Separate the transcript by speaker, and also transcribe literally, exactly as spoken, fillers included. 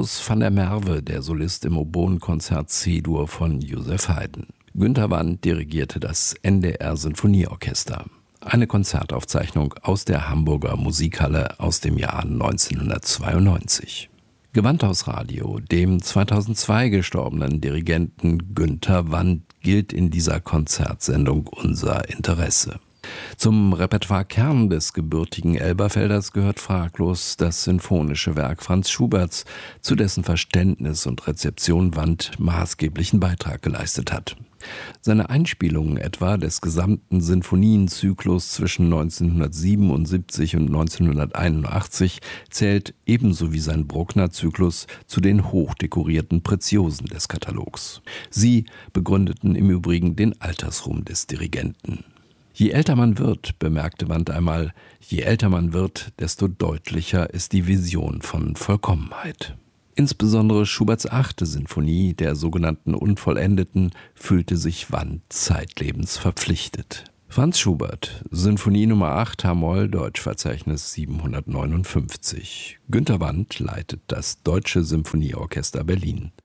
Speaker 1: Markus van der Merwe, der Solist im Oboenkonzert C-Dur von Joseph Haydn. Günter Wandt dirigierte das N D R-Sinfonieorchester. Eine Konzertaufzeichnung aus der Hamburger Musikhalle aus dem Jahr neunzehnhundertzweiundneunzig. Gewandhausradio, dem zweitausendzwei gestorbenen Dirigenten Günter Wandt, gilt in dieser Konzertsendung unser Interesse. Zum Repertoirekern des gebürtigen Elberfelders gehört fraglos das sinfonische Werk Franz Schuberts, zu dessen Verständnis und Rezeption Wandt maßgeblichen Beitrag geleistet hat. Seine Einspielungen etwa des gesamten Sinfonienzyklus zwischen neunzehnhundertsiebenundsiebzig und neunzehnhunderteinundachtzig zählt ebenso wie sein Bruckner-Zyklus zu den hochdekorierten Preziosen des Katalogs. Sie begründeten im Übrigen den Altersruhm des Dirigenten. Je älter man wird, bemerkte Wandt einmal, je älter man wird, desto deutlicher ist die Vision von Vollkommenheit. Insbesondere Schuberts achte Sinfonie, der sogenannten Unvollendeten, fühlte sich Wandt zeitlebens verpflichtet. Franz Schubert, Sinfonie Nummer acht, H-Moll, Deutschverzeichnis siebenhundertneunundfünfzig. Günter Wandt leitet das Deutsche Symphonieorchester Berlin.